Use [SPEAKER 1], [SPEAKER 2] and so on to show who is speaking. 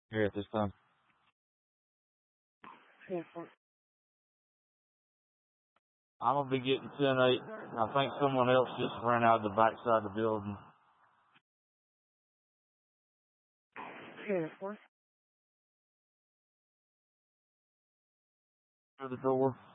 [SPEAKER 1] here at this time.
[SPEAKER 2] Yeah, 4.
[SPEAKER 1] I'm gonna be getting 10-8. I think someone else just ran out of the backside of the building.
[SPEAKER 2] Yeah, 4.
[SPEAKER 1] Through the door.